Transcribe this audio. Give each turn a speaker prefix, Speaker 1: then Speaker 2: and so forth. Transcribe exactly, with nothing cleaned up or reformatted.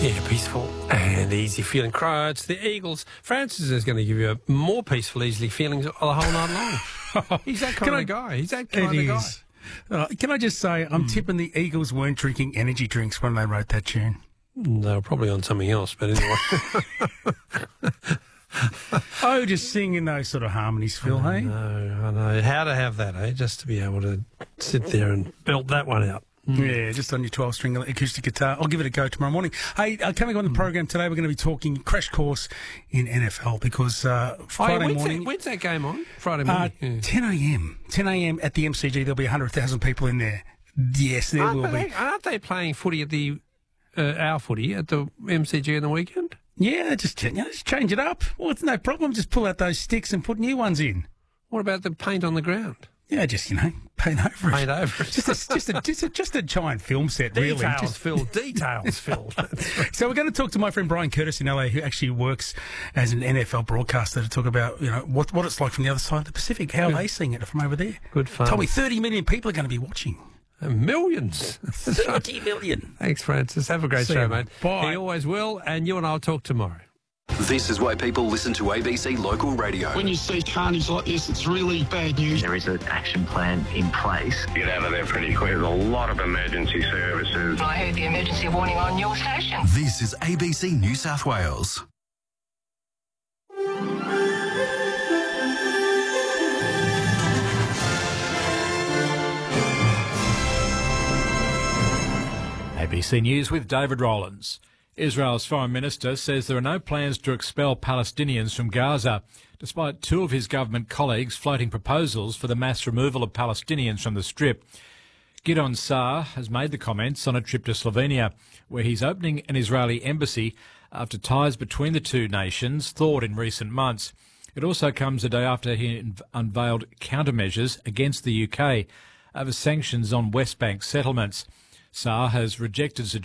Speaker 1: Yeah, peaceful and easy feeling. Crow, it's the Eagles. Francis is going to give you a more peaceful, easy feelings the whole night long. He's that kind
Speaker 2: Can
Speaker 1: of
Speaker 2: I-
Speaker 1: guy. He's that kind
Speaker 2: It
Speaker 1: of guy.
Speaker 2: is. Uh, can I just say, I'm tipping the Eagles weren't drinking energy drinks when they wrote that tune.
Speaker 1: They were probably on something else, but anyway.
Speaker 2: Oh, just singing those sort of harmonies, Phil, hey?
Speaker 1: No, I know. How to have that, eh? Just to be able to sit there and belt that one out.
Speaker 2: Yeah, just on your twelve-string acoustic guitar. I'll give it a go tomorrow morning. Hey, uh, coming on the program today, we're going to be talking crash course in N F L because uh,
Speaker 1: Oh, yeah,
Speaker 2: Friday
Speaker 1: when's,
Speaker 2: morning...
Speaker 1: that, when's that game on? Friday
Speaker 2: Uh,
Speaker 1: morning? yeah.
Speaker 2: ten a.m. ten a.m. at the M C G. There'll be one hundred thousand people in there. Yes, there
Speaker 1: Aren't
Speaker 2: will
Speaker 1: they,
Speaker 2: be.
Speaker 1: aren't they playing footy at the uh, our footy at the M C G in the weekend?
Speaker 2: Yeah, just, you know, just change it up. Well, it's no problem. Just pull out those sticks and put new ones in.
Speaker 1: What about the paint on the ground?
Speaker 2: Yeah, just, you know, paint over it.
Speaker 1: Paint over it.
Speaker 2: Just a, just a, just a, just a giant film set, really.
Speaker 1: Details,
Speaker 2: Just-
Speaker 1: Phil. Details, Phil.
Speaker 2: So we're going to talk to my friend Brian Curtis in L A, who actually works as an N F L broadcaster, to talk about, you know, what, what it's like from the other side of the Pacific. How are they seeing it from over there?
Speaker 1: Good fun.
Speaker 2: Told me thirty million people are going to be watching.
Speaker 1: Millions.
Speaker 2: thirty million.
Speaker 1: Thanks, Francis. Have a great
Speaker 2: See
Speaker 1: show,
Speaker 2: you,
Speaker 1: mate.
Speaker 2: Bye.
Speaker 1: He always will, and you and I'll talk tomorrow.
Speaker 3: This is why people listen to A B C Local Radio.
Speaker 4: When you see carnage like this, it's really bad news.
Speaker 5: There is an action plan in place.
Speaker 6: Get out of there pretty quick. There's a lot of emergency services.
Speaker 7: I heard the emergency warning on your station.
Speaker 3: This is A B C New South Wales.
Speaker 8: A B C News with David Rowlands. Israel's foreign minister says there are no plans to expel Palestinians from Gaza, despite two of his government colleagues floating proposals for the mass removal of Palestinians from the Strip. Gideon Saar has made the comments on a trip to Slovenia, where he's opening an Israeli embassy after ties between the two nations thawed in recent months. It also comes a day after he unv- unveiled countermeasures against the U K over sanctions on West Bank settlements. Saar has rejected